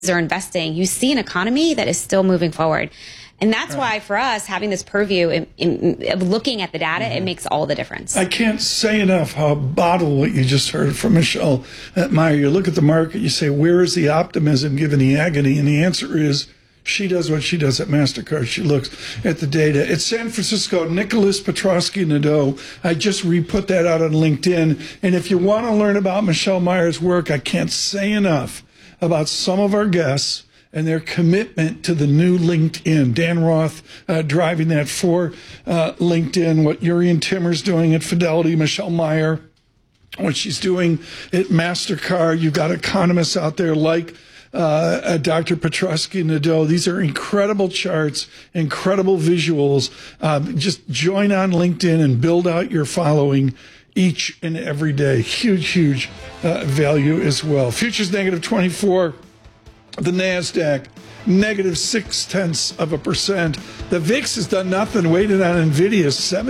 are investing, you see an economy that is still moving forward. And that's why for us, having this purview of looking at the data, it makes all the difference. I can't say enough how bottle what you just heard from Michelle Meyer. You look at the market, you say, where is the optimism given the agony? And the answer is, she does what she does at MasterCard. She looks at the data. It's San Francisco, Nicholas Petrosky-Nadeau. I just re-put that out on LinkedIn. And if you want to learn about Michelle Meyer's work, I can't say enough about some of our guests and their commitment to the new LinkedIn. Dan Roth driving that for LinkedIn, what Urian Timmer's doing at Fidelity, Michelle Meyer, what she's doing at MasterCard. You've got economists out there like Dr. Petrosky-Nadeau. These are incredible charts, incredible visuals. Just join on LinkedIn and build out your following each and every day. Huge value as well. Futures negative 24. The NASDAQ, negative 0.6%. The VIX has done nothing, waited on NVIDIA,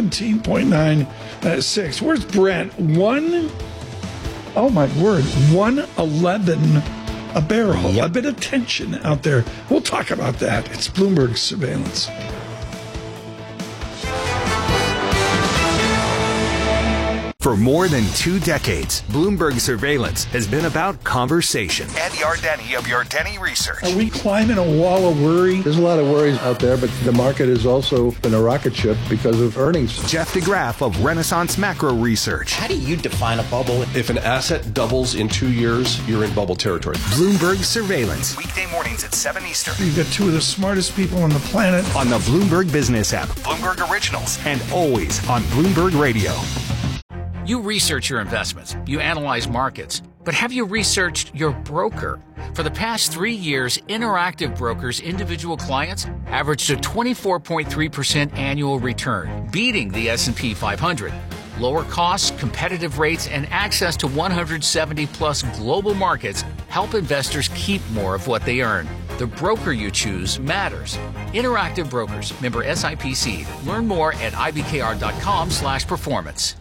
17.96. Where's Brent? Oh my word, 111 a barrel. Yep. A bit of tension out there. We'll talk about that. It's Bloomberg Surveillance. For more than 2 decades, Bloomberg Surveillance has been about conversation. Ed Yardeni of Yardeni Research. Are we climbing a wall of worry? There's a lot of worries out there, but the market has also been a rocket ship because of earnings. Jeff DeGraff of Renaissance Macro Research. How do you define a bubble? If an asset doubles in 2 years, you're in bubble territory. Bloomberg Surveillance. Weekday mornings at 7 Eastern. You've got two of the smartest people on the planet. On the Bloomberg Business app, Bloomberg Originals, and always on Bloomberg Radio. You research your investments, you analyze markets, but have you researched your broker? For the past 3 years, Interactive Brokers' individual clients averaged a 24.3% annual return, beating the S&P 500. Lower costs, competitive rates, and access to 170-plus global markets help investors keep more of what they earn. The broker you choose matters. Interactive Brokers, member SIPC. Learn more at ibkr.com/performance.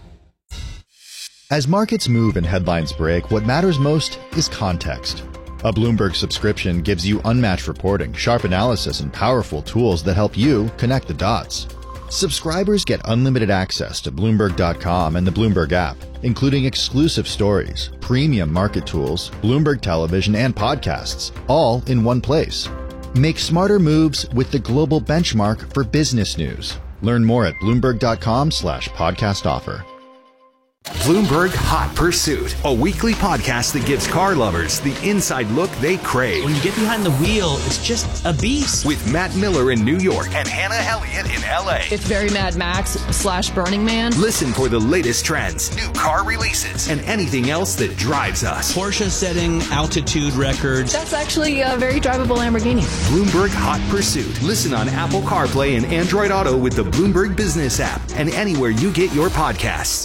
As markets move and headlines break, what matters most is context. A Bloomberg subscription gives you unmatched reporting, sharp analysis, and powerful tools that help you connect the dots. Subscribers get unlimited access to Bloomberg.com and the Bloomberg app, including exclusive stories, premium market tools, Bloomberg television, and podcasts, all in one place. Make smarter moves with the global benchmark for business news. Learn more at Bloomberg.com/podcast offer. Bloomberg Hot Pursuit, a weekly podcast that gives car lovers the inside look they crave. When you get behind the wheel, it's just a beast. With Matt Miller in New York and Hannah Elliott in LA. It's very Mad Max / Burning Man. Listen for the latest trends, new car releases, and anything else that drives us. Porsche setting altitude records. That's actually a very drivable Lamborghini. Bloomberg Hot Pursuit. Listen on Apple CarPlay and Android Auto with the Bloomberg Business app and anywhere you get your podcasts.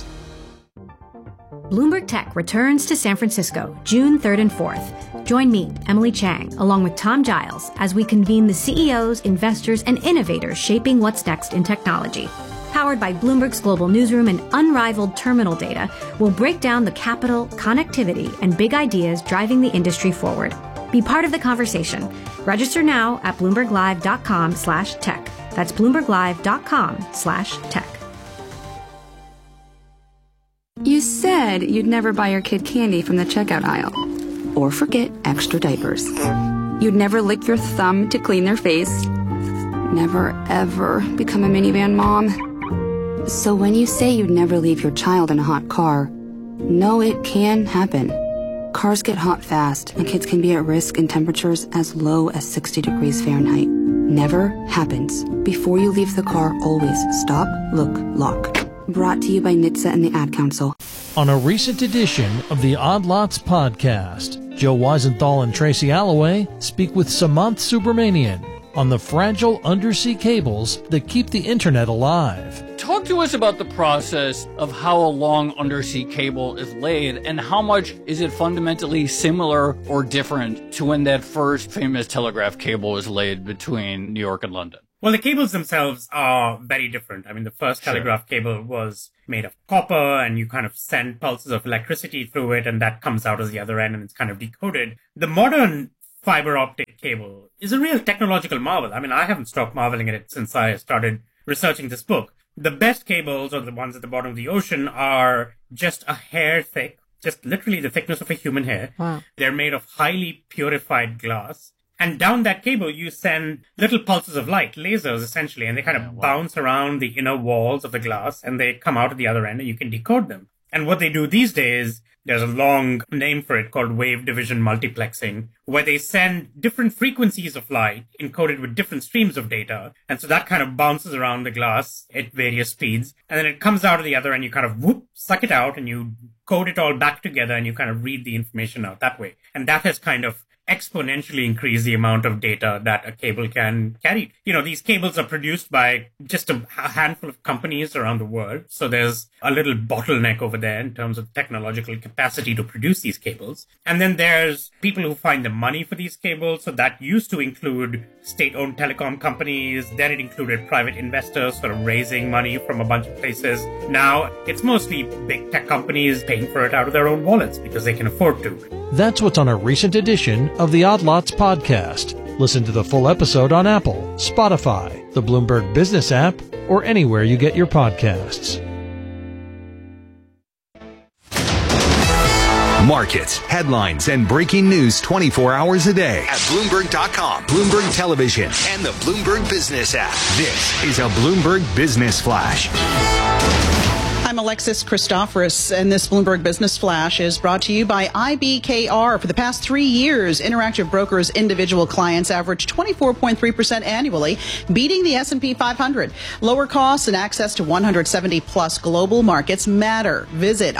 Bloomberg Tech returns to San Francisco, June 3rd and 4th. Join me, Emily Chang, along with Tom Giles, as we convene the CEOs, investors, and innovators shaping what's next in technology. Powered by Bloomberg's global newsroom and unrivaled terminal data, we'll break down the capital, connectivity, and big ideas driving the industry forward. Be part of the conversation. Register now at BloombergLive.com/tech. That's BloombergLive.com/tech. You said you'd never buy your kid candy from the checkout aisle. Or forget extra diapers. You'd never lick your thumb to clean their face. Never, ever become a minivan mom. So when you say you'd never leave your child in a hot car, know it can happen. Cars get hot fast, and kids can be at risk in temperatures as low as 60 degrees Fahrenheit. Never happens. Before you leave the car, always stop, look, lock. Brought to you by NHTSA and the Ad Council. On a recent edition of the Odd Lots podcast, Joe Weisenthal and Tracy Alloway speak with Samanth Subramanian on the fragile undersea cables that keep the internet alive. Talk to us about the process of how a long undersea cable is laid and how much is it fundamentally similar or different to when that first famous telegraph cable was laid between New York and London. Well, the cables themselves are very different. I mean, the first telegraph cable was made of copper, and you kind of send pulses of electricity through it, and that comes out as the other end, and it's kind of decoded. The modern fiber optic cable is a real technological marvel. I mean, I haven't stopped marveling at it since I started researching this book. The best cables, or the ones at the bottom of the ocean, are just a hair thick, just literally the thickness of a human hair. Wow. They're made of highly purified glass. And down that cable, you send little pulses of light, lasers essentially, and they kind of bounce around the inner walls of the glass, and they come out at the other end, and you can decode them. And what they do these days, there's a long name for it called wave division multiplexing, where they send different frequencies of light encoded with different streams of data. And so that kind of bounces around the glass at various speeds. And then it comes out of the other and you kind of whoop, suck it out, and you code it all back together, and you kind of read the information out that way. And that has kind of exponentially increase the amount of data that a cable can carry. You know, these cables are produced by just a handful of companies around the world. So there's a little bottleneck over there in terms of technological capacity to produce these cables. And then there's people who find the money for these cables. So that used to include state-owned telecom companies. Then it included private investors sort of raising money from a bunch of places. Now it's mostly big tech companies paying for it out of their own wallets because they can afford to. That's what's on a recent edition of the Odd Lots podcast. Listen to the full episode on Apple, Spotify, the Bloomberg Business app, or anywhere you get your podcasts. Markets, headlines, and breaking news 24 hours a day at Bloomberg.com, Bloomberg Television, and the Bloomberg Business app. This is a Bloomberg Business Flash. I'm Alexis Christoforous, and this Bloomberg Business Flash is brought to you by IBKR. For the past 3 years, Interactive Brokers' individual clients averaged 24.3% annually, beating the S&P 500. Lower costs and access to 170-plus global markets matter. Visit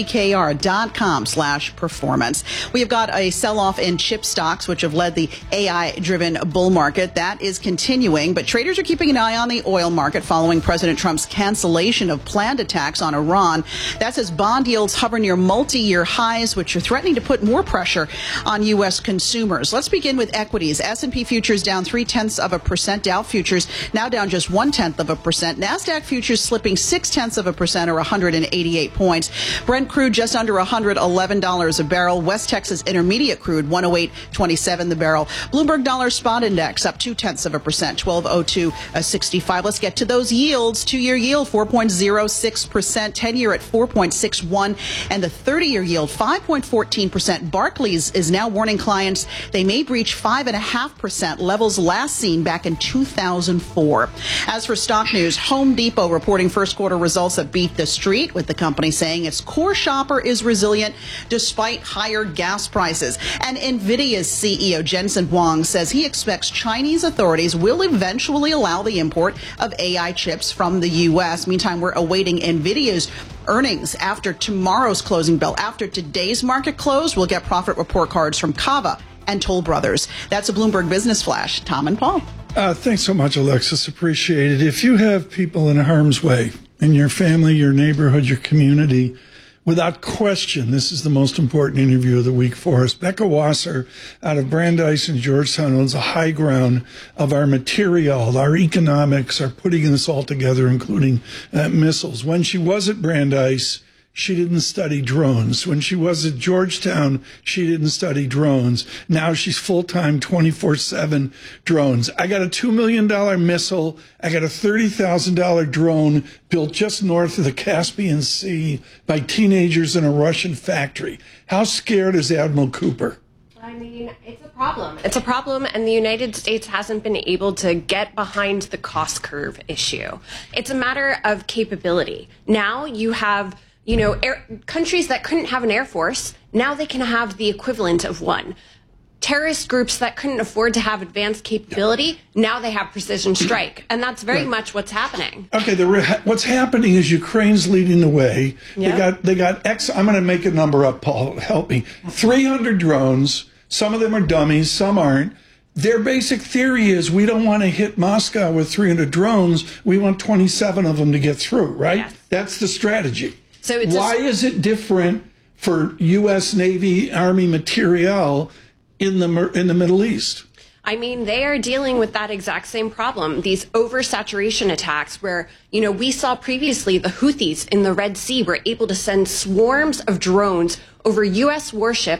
ibkr.com/performance. We have got a sell-off in chip stocks, which have led the AI-driven bull market. That is continuing, but traders are keeping an eye on the oil market following President Trump's cancellation of planned attacks on Iran. That's as bond yields hover near multi-year highs, which are threatening to put more pressure on U.S. consumers. Let's begin with equities. S&P futures down 0.3%. Dow futures now down just 0.1%. NASDAQ futures slipping 0.6% or 188 points. Brent crude just under $111 a barrel. West Texas Intermediate crude 108.27 the barrel. Bloomberg Dollar Spot Index up 0.2%, 1202.65. Let's get to those yields. 2-year yield 4.06%. 10-year at 4.61, and the 30-year yield 5.14%. Barclays is now warning clients they may breach 5.5%, levels last seen back in 2004. As for stock news, Home Depot reporting first quarter results that beat the street, with the company saying its core shopper is resilient despite higher gas prices. And NVIDIA's CEO Jensen Huang says he expects Chinese authorities will eventually allow the import of AI chips from the U.S. Meantime, we're awaiting NVIDIA's earnings after tomorrow's closing bell. After today's market close, we'll get profit report cards from Kava and Toll Brothers. That's a Bloomberg Business Flash. Tom and Paul. Thanks so much, Alexis. Appreciate it. If you have people in harm's way in your family, your neighborhood, your community, without question, this is the most important interview of the week for us. Becca Wasser out of Brandeis and Georgetown owns a high ground of our material, our economics, our putting this all together, including missiles. When she was at Brandeis, she didn't study drones. When she was at Georgetown, she didn't study drones. Now she's full-time 24/7 drones. I got a $2 million missile. I got a $30,000 drone built just north of the Caspian Sea by teenagers in a Russian factory. How scared is Admiral Cooper? I mean, it's a problem. It's a problem, and the United States hasn't been able to get behind the cost curve issue. It's a matter of capability. Now you have countries that couldn't have an air force, now they can have the equivalent of one. Terrorist groups that couldn't afford to have advanced capability, now they have precision strike. And that's very much what's happening. Okay, what's happening is Ukraine's leading the way. Yep. They got I'm going to make a number up, Paul, help me. 300 drones. Some of them are dummies, some aren't. Their basic theory is we don't want to hit Moscow with 300 drones. We want 27 of them to get through, right? Yes. That's the strategy. So why is it different for U.S. Navy, Army materiel in the Middle East? I mean, they are dealing with that exact same problem, these oversaturation attacks where, we saw previously the Houthis in the Red Sea were able to send swarms of drones over U.S. warships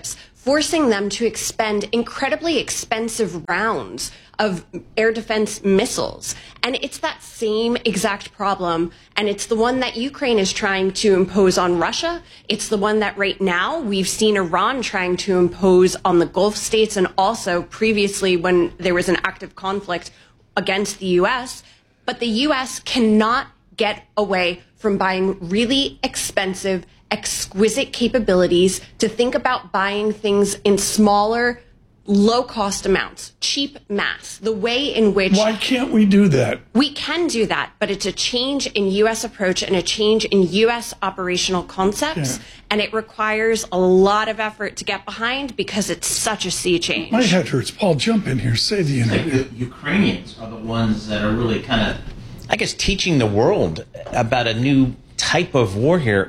forcing them to expend incredibly expensive rounds of air defense missiles. And it's that same exact problem, and it's the one that Ukraine is trying to impose on Russia. It's the one that right now we've seen Iran trying to impose on the Gulf states, and also previously when there was an active conflict against the U.S. But the U.S. cannot get away from buying really expensive, exquisite capabilities to think about buying things in smaller, low-cost amounts, cheap mass, the way in which... Why can't we do that? We can do that, but it's a change in U.S. approach and a change in U.S. operational concepts, and it requires a lot of effort to get behind because it's such a sea change. My head hurts. Paul, jump in here. Say the interview. The Ukrainians are the ones that are really kind of, I guess, teaching the world about a new type of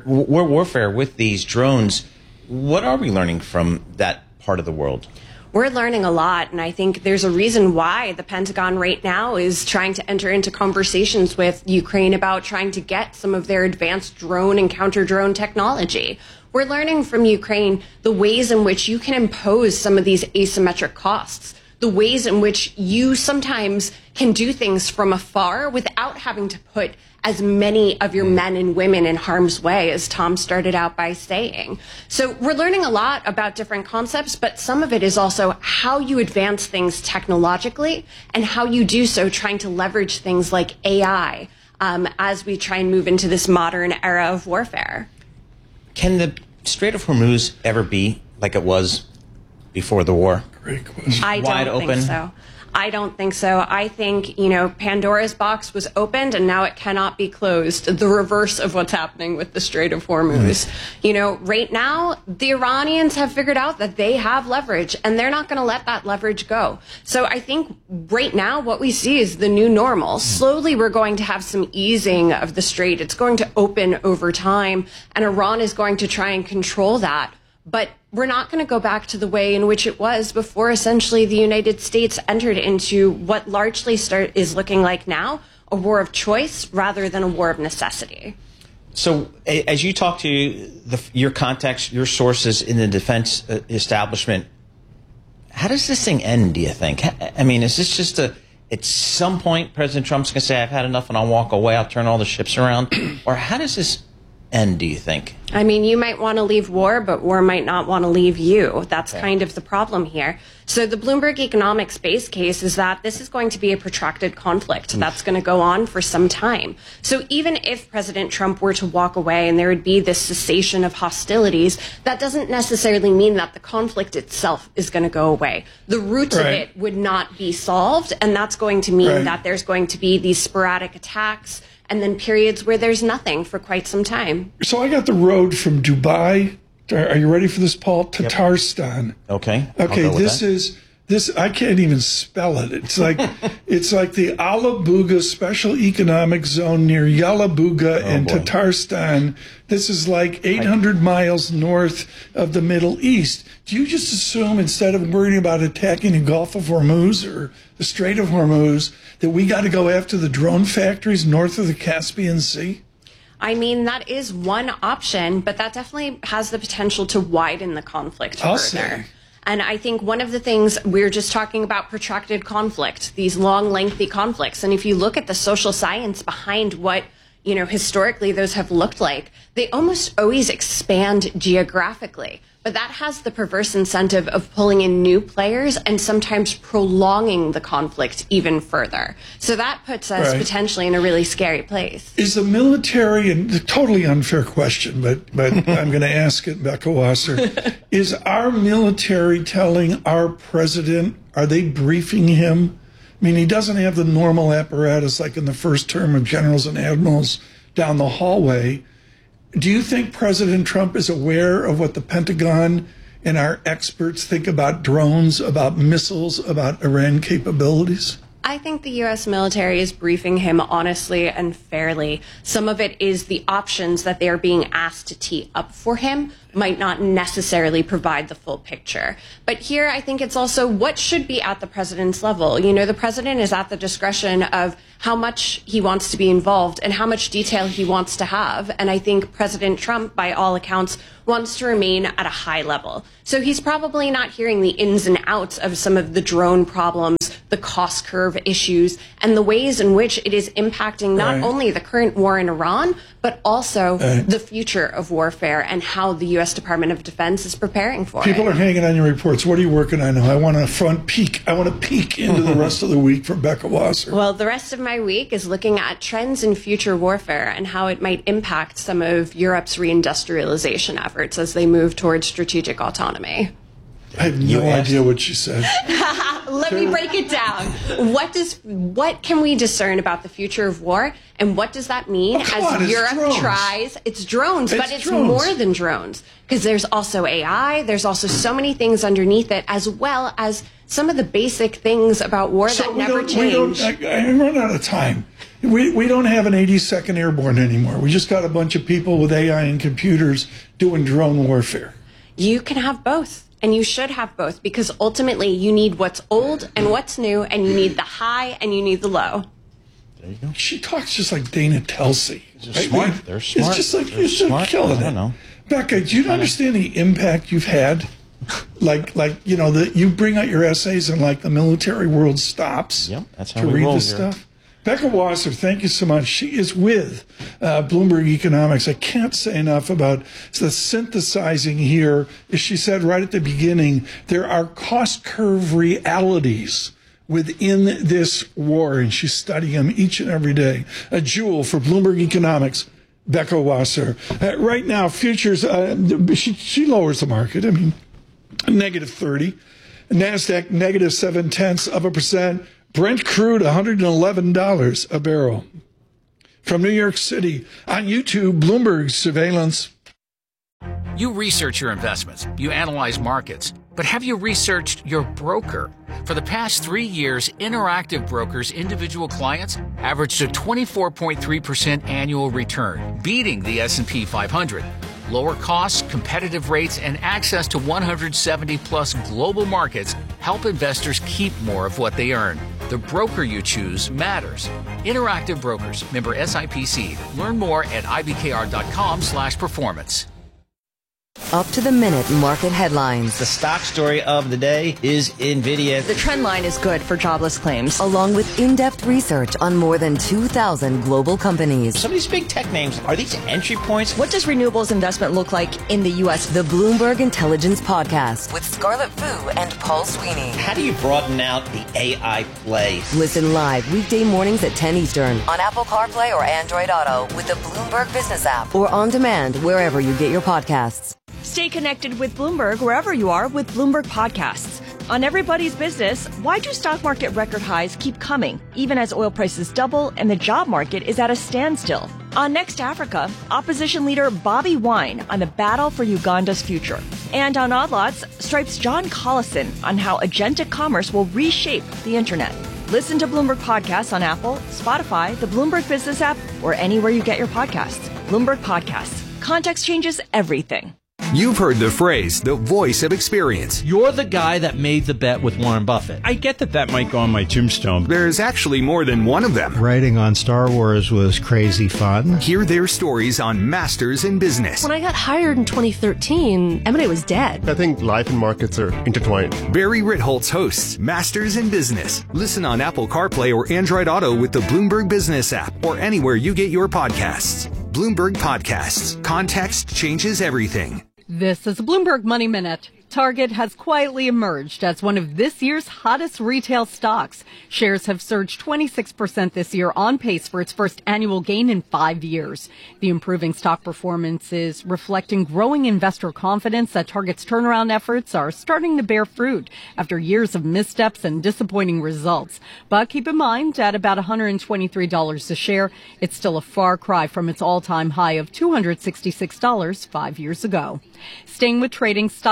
warfare with these drones. What are we learning from that part of the world? We're learning a lot, and I think there's a reason why the Pentagon right now is trying to enter into conversations with Ukraine about trying to get some of their advanced drone and counter-drone technology. We're learning from Ukraine the ways in which you can impose some of these asymmetric costs, the ways in which you sometimes can do things from afar without having to put as many of your men and women in harm's way, as Tom started out by saying. So we're learning a lot about different concepts, but some of it is also how you advance things technologically and how you do so trying to leverage things like AI as we try and move into this modern era of warfare. Can the Strait of Hormuz ever be like it was before the war? Great question. I don't think so. I don't think so. I think, Pandora's box was opened and now it cannot be closed. The reverse of what's happening with the Strait of Hormuz. Right now, the Iranians have figured out that they have leverage and they're not going to let that leverage go. So I think right now what we see is the new normal. Slowly we're going to have some easing of the strait. It's going to open over time and Iran is going to try and control that. But we're not going to go back to the way in which it was before essentially the United States entered into what largely is looking like now, a war of choice rather than a war of necessity. So as you talk to your contacts, your sources in the defense establishment, how does this thing end, do you think? I mean, is this just at some point President Trump's going to say, I've had enough and I'll walk away, I'll turn all the ships around? Or how does this end, do you think? I mean, you might want to leave war, but war might not want to leave you. That's kind of the problem here. So the Bloomberg economics base case is that this is going to be a protracted conflict that's going to go on for some time. So even if President Trump were to walk away and there would be this cessation of hostilities, that doesn't necessarily mean that the conflict itself is going to go away. The roots of it would not be solved, and that's going to mean that there's going to be these sporadic attacks and then periods where there's nothing for quite some time. So I got the road from Dubai. Are you ready for this, Paul? Tatarstan. Okay. Okay, this I can't even spell it. It's like the Alabuga Special Economic Zone near Yalabuga in Tatarstan. This is like 800 miles north of the Middle East. Do you just assume instead of worrying about attacking the Gulf of Hormuz or the Strait of Hormuz that we got to go after the drone factories north of the Caspian Sea? I mean, that is one option, but that definitely has the potential to widen the conflict further. And I think one of the things, we're just talking about protracted conflict, these long, lengthy conflicts. And if you look at the social science behind what, historically those have looked like, they almost always expand geographically. But that has the perverse incentive of pulling in new players and sometimes prolonging the conflict even further. So that puts us potentially in a really scary place. Is the military, and a totally unfair question, but I'm going to ask it, Becca Wasser, is our military telling our president, are they briefing him? I mean, he doesn't have the normal apparatus like in the first term of generals and admirals down the hallway. Do you think President Trump is aware of what the Pentagon and our experts think about drones, about missiles, about Iran capabilities? I think the U.S. military is briefing him honestly and fairly. Some of it is the options that they are being asked to tee up for him might not necessarily provide the full picture. But here, I think it's also what should be at the president's level. You know, the president is at the discretion of how much he wants to be involved and how much detail he wants to have. And I think President Trump, by all accounts, wants to remain at a high level. So he's probably not hearing the ins and outs of some of the drone problems, the cost curve issues, and the ways in which it is impacting not only the current war in Iran, but also the future of warfare and how the U.S. Department of Defense is preparing for it. People are hanging on your reports. What are you working on now? I want a peek into the rest of the week from Becca Wasser. Well, the rest of my week is looking at trends in future warfare and how it might impact some of Europe's reindustrialization efforts as they move towards strategic autonomy. I have no idea what she said. Let me break it down. What can we discern about the future of war, and what does that mean as Europe tries? It's drones, but it's more than drones, because there's also AI. There's also so many things underneath it, as well as some of the basic things about war that never change. I run out of time. We don't have an 82nd Airborne anymore. We just got a bunch of people with AI and computers doing drone warfare. You can have both. And you should have both, because ultimately you need what's old and what's new, and you need the high and you need the low. There you go. She talks just like Dana Telsey. They're smart. They're smart. It's just like you're just killing it. I don't know. Becca, do you understand the impact you've had? like you know, that you bring out your essays and like the military world stops that's how to we read roll this here. stuff. Becca Wasser, thank you so much. She is with Bloomberg Economics. I can't say enough about the synthesizing here. As she said right at the beginning, there are cost curve realities within this war, and she's studying them each and every day. A jewel for Bloomberg Economics, Becca Wasser. Right now, futures, she lowers the market. I mean, negative 30. NASDAQ, negative 0.7%. Brent crude, $111 a barrel. From New York City, on YouTube, Bloomberg Surveillance. You research your investments, you analyze markets, but have you researched your broker? For the past 3 years, Interactive Brokers' individual clients averaged a 24.3% annual return, beating the S&P 500. Lower costs, competitive rates, and access to 170-plus global markets help investors keep more of what they earn. The broker you choose matters. Interactive Brokers, member SIPC. Learn more at ibkr.com/performance. Up to the minute market headlines. The stock story of the day is NVIDIA. The trend line is good for jobless claims. Along with in-depth research on more than 2,000 global companies. Some of these big tech names, are these entry points? What does renewables investment look like in the U.S.? The Bloomberg Intelligence Podcast with Scarlett Fu and Paul Sweeney. How do you broaden out the AI play? Listen live weekday mornings at 10 Eastern on Apple CarPlay or Android Auto with the Bloomberg Business app or on demand wherever you get your podcasts. Stay connected with Bloomberg wherever you are with Bloomberg Podcasts. On Everybody's Business, why do stock market record highs keep coming, even as oil prices double and the job market is at a standstill? On Next Africa, opposition leader Bobby Wine on the battle for Uganda's future. And on Odd Lots, Stripe's John Collison on how agentic commerce will reshape the internet. Listen to Bloomberg Podcasts on Apple, Spotify, the Bloomberg Business app, or anywhere you get your podcasts. Bloomberg Podcasts. Context changes everything. You've heard the phrase, the voice of experience. You're the guy that made the bet with Warren Buffett. I get that might go on my tombstone. There's actually more than one of them. Writing on Star Wars was crazy fun. Hear their stories on Masters in Business. When I got hired in 2013, M&A was dead. I think life and markets are intertwined. Barry Ritholtz hosts Masters in Business. Listen on Apple CarPlay or Android Auto with the Bloomberg Business app or anywhere you get your podcasts. Bloomberg Podcasts. Context changes everything. This is a Bloomberg Money Minute. Target has quietly emerged as one of this year's hottest retail stocks. Shares have surged 26% this year, on pace for its first annual gain in 5 years. The improving stock performance is reflecting growing investor confidence that Target's turnaround efforts are starting to bear fruit after years of missteps and disappointing results. But keep in mind, at about $123 a share, it's still a far cry from its all-time high of $266 5 years ago. Staying with trading, stocks are looking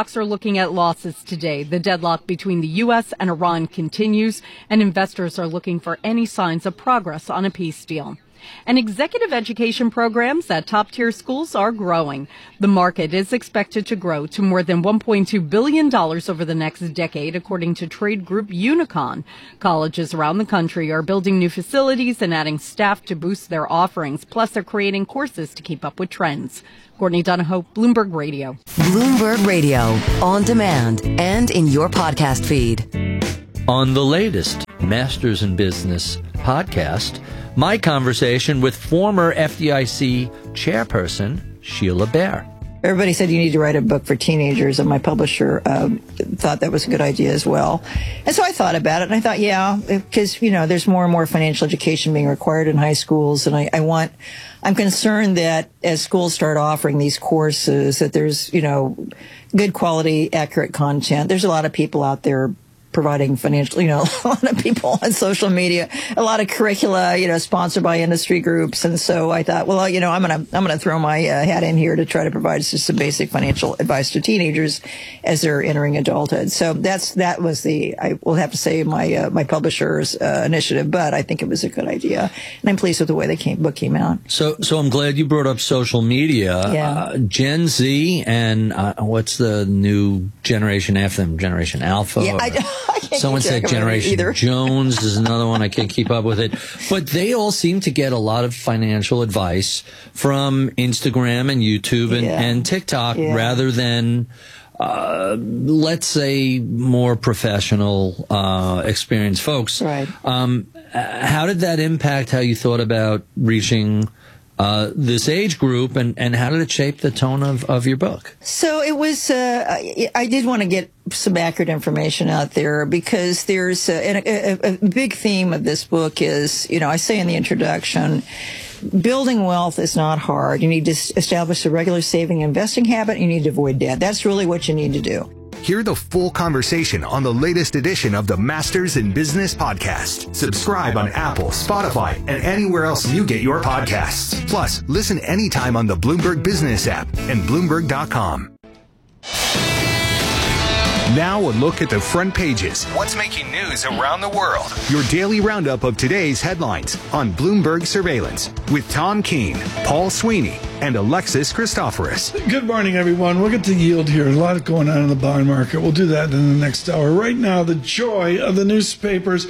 looking at losses today. The deadlock between the U.S. and Iran continues, and investors are looking for any signs of progress on a peace deal. And executive education programs at top-tier schools are growing. The market is expected to grow to more than $1.2 billion over the next decade, according to trade group Unicon. Colleges around the country are building new facilities and adding staff to boost their offerings. Plus, they're creating courses to keep up with trends. Courtney Donahoe, Bloomberg Radio. Bloomberg Radio, on demand and in your podcast feed. On the latest Masters in Business podcast, my conversation with former FDIC chairperson Sheila Bair. Everybody said you need to write a book for teenagers, and my publisher thought that was a good idea as well. And so I thought about it, and I thought, yeah, because, there's more and more financial education being required in high schools, and I'm concerned that as schools start offering these courses, that there's, good quality, accurate content. There's a lot of people out there providing financial, a lot of people on social media, a lot of curricula, sponsored by industry groups. And so I thought, well, I'm going to throw my hat in here to try to provide just some basic financial advice to teenagers as they're entering adulthood. So that was I will have to say my publisher's initiative, but I think it was a good idea. And I'm pleased with the way the book came out. So I'm glad you brought up social media. Yeah. Gen Z and what's the new generation after them? Generation Alpha? Yeah, Someone said Generation Jones is another one. I can't keep up with it. But they all seem to get a lot of financial advice from Instagram and YouTube and TikTok rather than, let's say, more professional, experienced folks. Right. How did that impact how you thought about reaching this age group, and how did it shape the tone of your book? So it was, I did want to get some accurate information out there because there's a big theme of this book is, I say in the introduction, building wealth is not hard. You need to establish a regular saving and investing habit. You need to avoid debt. That's really what you need to do. Hear the full conversation on the latest edition of the Masters in Business podcast. Subscribe on Apple, Spotify, and anywhere else you get your podcasts. Plus, listen anytime on the Bloomberg Business app and Bloomberg.com. Now a look at the front pages. What's making news around the world? Your daily roundup of today's headlines on Bloomberg Surveillance with Tom Keene, Paul Sweeney, and Alexis Christoforous. Good morning, everyone. We'll get to yield here. A lot going on in the bond market. We'll do that in the next hour. Right now, the joy of the newspapers.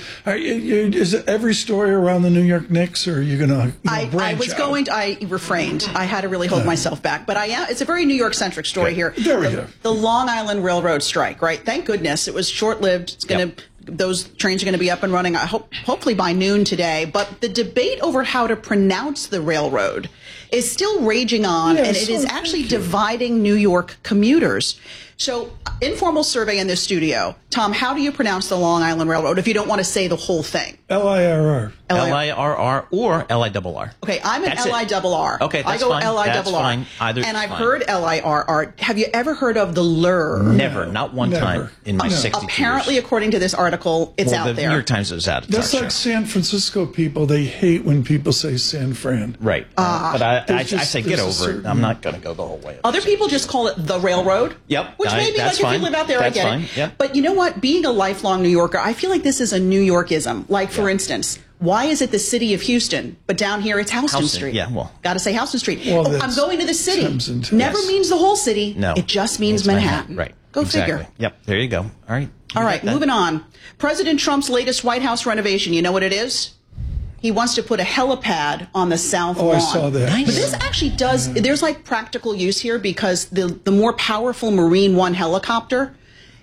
Is it every story around the New York Knicks, or are you going to branch out? I refrained. I had to really hold myself back. But it's a very New York-centric story here. There we go. The Long Island Railroad strike, right? Thank goodness. It was short-lived. It's going to... Those trains are going to be up and running, hopefully by noon today. But the debate over how to pronounce the railroad is still raging on, and it is actually dividing New York commuters. So, informal survey in the studio. Tom, how do you pronounce the Long Island Railroad if you don't want to say the whole thing? L-I-R-R. L-I-R-R or L-I-R-R. Okay, I'm an L-I-R-R. Okay, that's I go fine. L-I-R-R. That's fine. Either and I've fine. heard L-I-R-R. Have you ever heard of the Lur? Never, not one time in my 62 Apparently, years. according to this article, it's out the there. New York Times is out. That's like San Francisco people. They hate when people say San Fran. Right. But I say get over it. I'm not going to go the whole way. Other people just call it the railroad. Yep. Which maybe, like, if you live out there, I get it. Yep. But you know what? Being a lifelong New Yorker, I feel like this is a New Yorkism. Like, for instance, why is it the city of Houston, but down here it's Houston Street? Yeah, well. Got to say Houston Street. Well, I'm going to the city. Into Never means the whole city. No. It just means Manhattan. Right. Go figure. Yep. There you go. All right. All right, moving on. President Trump's latest White House renovation, you know what it is? He wants to put a helipad on the south lawn. I saw that. Nice. But this actually does, there's like practical use here because the more powerful Marine One helicopter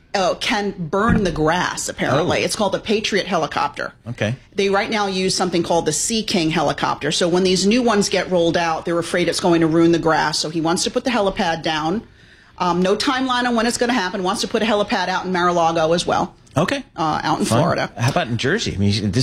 can burn the grass, apparently. It's called the Patriot helicopter. Okay. They right now use something called the Sea King helicopter. So when these new ones get rolled out, they're afraid it's going to ruin the grass. So he wants to put the helipad down. No timeline on when it's going to happen. Wants to put a helipad out in Mar-a-Lago as well. Okay. Out in Florida. How about in Jersey?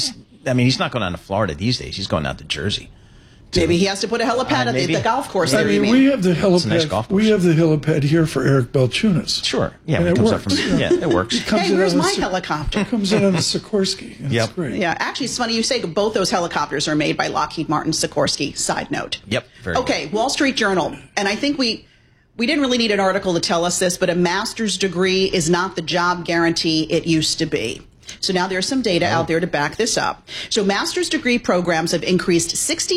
I mean, he's not going down to Florida these days. He's going out to Jersey. Maybe he has to put a helipad at the golf course there. We have the helipad. Nice we have the helipad here for Eric Balchunas. Sure. Yeah, and it comes works. Up from, yeah, it works. Hey, where's my helicopter? It comes in on the Sikorsky. It's great. Yeah, actually, it's funny you say both those helicopters are made by Lockheed Martin Sikorsky. Side note. Yep. Okay, Wall Street Journal, and I think we We didn't really need an article to tell us this, but a master's degree is not the job guarantee it used to be. So now there's some data out there to back this up. So master's degree programs have increased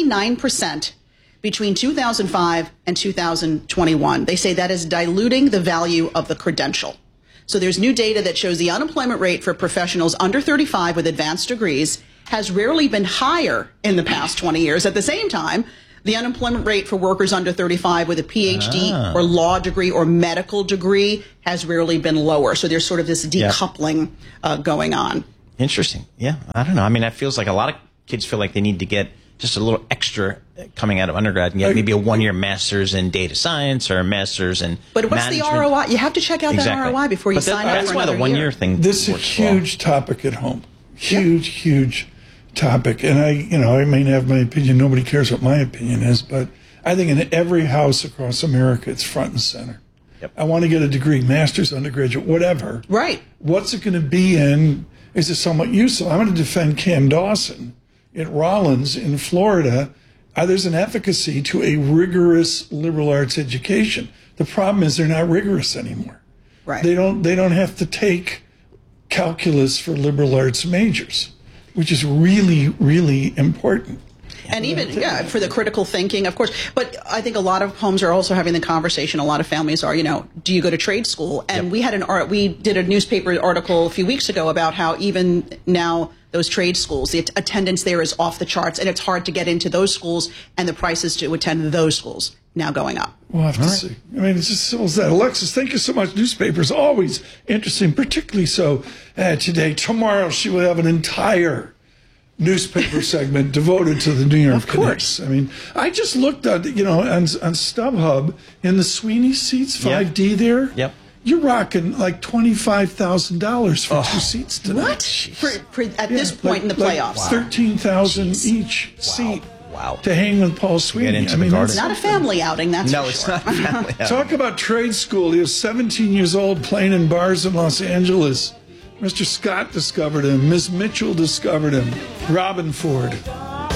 69% between 2005 and 2021. They say that is diluting the value of the credential. So there's new data that shows the unemployment rate for professionals under 35 with advanced degrees has rarely been higher in the past 20 years. At the same time, the unemployment rate for workers under 35 with a PhD or law degree or medical degree has rarely been lower. So there's sort of this decoupling going on. Interesting. Yeah, I don't know. I mean, that feels like a lot of kids feel like they need to get just a little extra coming out of undergrad and get maybe a one-year master's in data science or a master's in But what's management. the ROI? You have to check out that ROI before you sign up. That's why the one-year thing. This is a huge topic at home. Huge topic. And I may have my opinion. Nobody cares what my opinion is, but I think in every house across America, it's front and center. Yep. I want to get a degree, master's, undergraduate, whatever. Right. What's it going to be in? Is it somewhat useful? I'm going to defend Cam Dawson at Rollins in Florida. There's an efficacy to a rigorous liberal arts education. The problem is they're not rigorous anymore. Right. They don't have to take calculus for liberal arts majors, which is really, really important. And even, for the critical thinking, of course. But I think a lot of homes are also having the conversation. A lot of families are, do you go to trade school? And we did a newspaper article a few weeks ago about how even now those trade schools, the attendance there is off the charts, and it's hard to get into those schools, and the prices to attend those schools now going up. We'll have to see. I mean, it's just simple as that. Alexis, thank you so much. Newspapers always interesting, particularly so today. Tomorrow she will have an entire newspaper segment devoted to the New York Knicks. I mean, I just looked at, on StubHub in the Sweeney seats, 5D there. Yep. You're rocking like $25,000 for 2 seats tonight. What? At this point in the playoffs? $13,000 each seat. Wow. To hang with Paul Sweeney. It's not a family outing, that's for sure. It's not a family outing. Talk about trade school. He was 17 years old playing in bars in Los Angeles. Mr. Scott discovered him. Ms. Mitchell discovered him. Robin Ford.